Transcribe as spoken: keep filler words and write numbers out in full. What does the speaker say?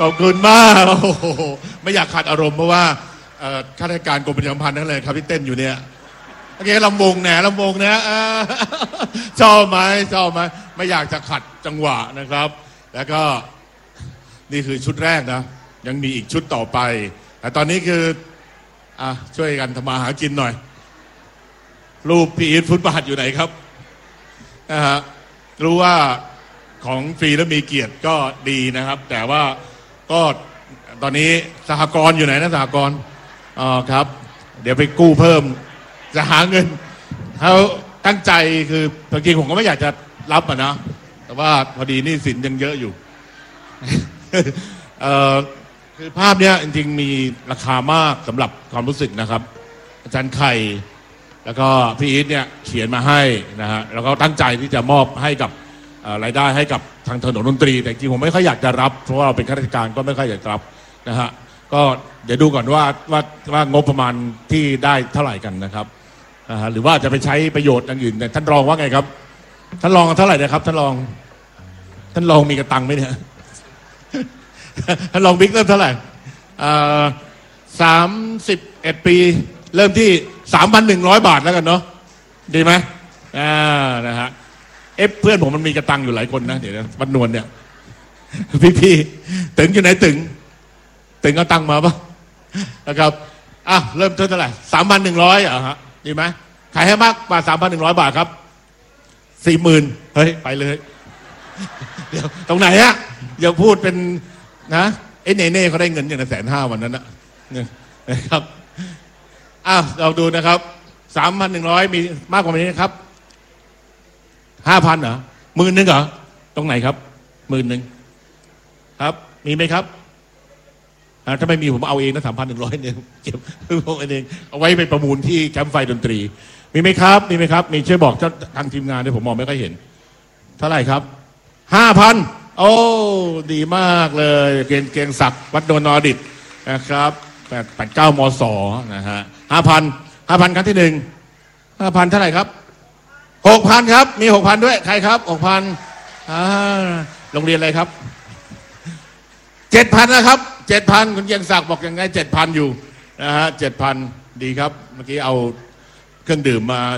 ขอบคุณมากโอ้โหไม่อยากขัดอารมณ์เพราะว่าข้าราชการกรมประชาสัมพันธ์นั่นเลยครับที่เต้นอยู่เนี่ยโอเคลำวงแหนลำวงเนี่ยชอบไหมชอบไหมไม่อยากจะขัดจังหวะนะครับแล้วก็นี่คือชุดแรกนะยังมีอีกชุดต่อไปแต่ตอนนี้คืออ่ะช่วยกันทำมาหากินหน่อยรูปพี่อีทฟุตบาทอยู่ไหนครับนะฮะรู้ว่าของฟรีแล้วมีเกียรติก็ดีนะครับแต่ว่าก็ตอนนี้สหกรณ์อยู่ไหนนะสหกรณ์อ๋อครับเดี๋ยวไปกู้เพิ่มจะหาเงินเขาตั้งใจคือจริงๆผมก็ไม่อยากจะรับอ่ะนะแต่ว่าพอดีหนี้สินยังเยอะอยู่เอ่อคือภาพเนี้ยจริงๆมีราคามากสำหรับความรู้สึกนะครับอาจารย์ไข่แล้วก็พี่อีทเนี่ยเขียนมาให้นะฮะแล้วก็ตั้งใจที่จะมอบให้กับรายได้ให้กับทางถนนดนตรีแต่จริงผมไม่ค่อยอยากจะรับเพราะว่าเราเป็นข้าราชการก็ไม่ค่อยอยากรับนะฮะก็เดี๋ยวดูก่อนว่าว่าว่างบประมาณที่ได้เท่าไหร่กันนะครับนะฮะหรือว่าจะไปใช้ประโยชน์อย่างอื่นท่านรองว่าไงครับท่านรองเท่าไหร่นะครับท่านรองท่านรองมีกระตังไหมเนี่ยท่านรองบิ๊กเริ่มเท่าไหร่สามสิบเอ็ดปีเริ่มที่สามพันหนึ่งร้อยบาทแล้วกันเนาะดีไหมอ่านะฮะเอฟเพื่อนผมมันมีกระตังอยู่หลายคนนะเดี๋ยวบันนวลเนี่ยพี่พี่ตึงอยู่ไหนตึงตึงเอาตังมาปะนะครับอ่ะเริ่มต้นเท่าไหร่สามพันหนึ่งร้อยอ่ะฮะดีไหมขายให้มากกว่าสามพันหนึ่งร้อยบาทครับสี่หมื่นเฮ้ยไปเลยเดี๋ยวตรงไหนอะอย่าพูดเป็นนะเอ้เน่เน่เขาได้เงินอย่างแสนห้าวันนั้นนะนะครับอ้าวเราดูนะครับสามพันหนึ่งร้อยมีมากกว่านี้นะครับห้าพันเหรอหมื่นหนึ่งเหรอตรงไหนครับหมื่นหนึ่งครับมีไหมครับถ้าไม่มีผมเอาเองนะสามพันหนึ่งร้อยเนี่ยเก็บพวกเองเอาไว้ไปประมูลที่แคมป์ไฟดนตรีมีไหมครับมีไหมครับมีช่วยบอกเจ้าทางทีมงานด้วยผมมองไม่ค่อยเห็นเท่าไหร่ครับห้าพันโอ้ดีมากเลยเกณฑ์เกณฑ์ศักดิ์วัดโดนนอดิตนะครับแปดแปดเก้ามศนะฮะห้าพันห้าพันครั้งที่หนึ่งห้าพันเท่าไหร่ครับหกพันครับมีหกพันด้วยใครครับหกพันอ่าโรงเรียนอะไรครับเจ็ดพันนะครับเจ็ดพันคุณเกียงศักดิ์บอกยังไงเจ็ดพันอยู่นะฮะเจ็ดพันดีครับเมื่อกี้เอาเครื่องดื่มมา